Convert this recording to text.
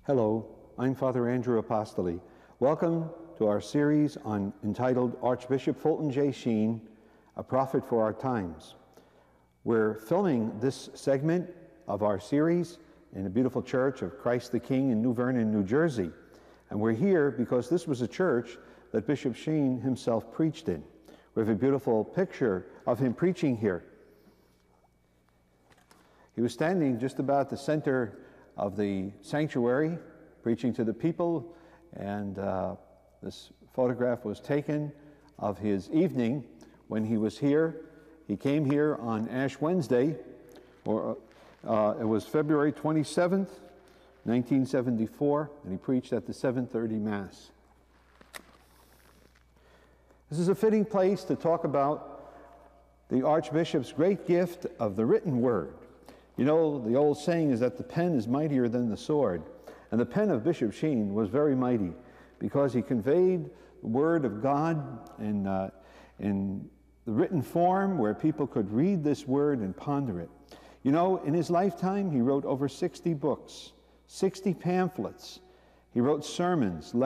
Hello, I'm Father Andrew Apostoli. Welcome to our series entitled Archbishop Fulton J. Sheen, A Prophet for Our Times. We're filming this segment of our series in the beautiful church of Christ the King in New Vernon, New Jersey. And we're here because this was a church that Bishop Sheen himself preached in. We have a beautiful picture of him preaching here. He was standing just about the center of the sanctuary, preaching to the people, and this photograph was taken of his evening when he was here. He came here on Ash Wednesday, or it was February 27th, 1974, and he preached at the 7:30 Mass. This is a fitting place to talk about the Archbishop's great gift of the written word. You know, the old saying is that the pen is mightier than the sword. And the pen of Bishop Sheen was very mighty because he conveyed the word of God in the written form where people could read this word and ponder it. You know, in his lifetime, he wrote over 60 books, 60 pamphlets. He wrote sermons,